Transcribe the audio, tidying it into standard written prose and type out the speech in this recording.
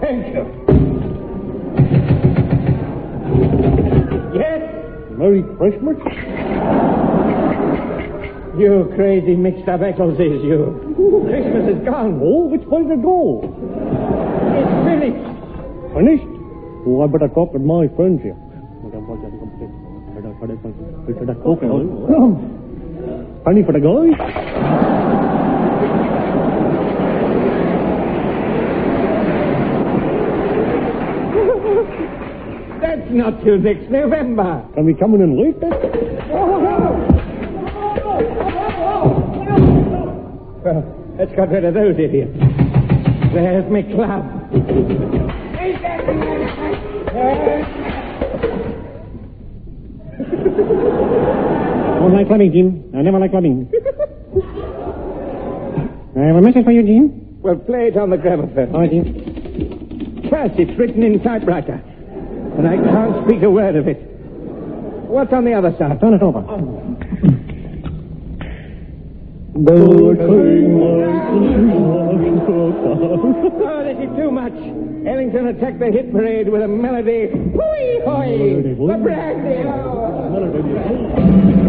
Thank you. Yes? Merry Christmas? You crazy mixed-up Eccleses, you. Christmas is gone. Oh, which way to go? It's finished. Finished? Oh, I better talk with my friends here. Honey for the guys? That's not till next November. Can we come in late then? Well, let's get rid of those idiots. There's my club. I don't like clubbing, Jim. I never like clubbing. I have a message for you, Jim. Well, play it on the gramophone. All right, Jim. First, it's written in typewriter, and I can't speak a word of it. What's on the other side? Turn it over. Oh, this is too much. Ellington attacked the hit parade with a melody. Hoi, hoi, the brandy.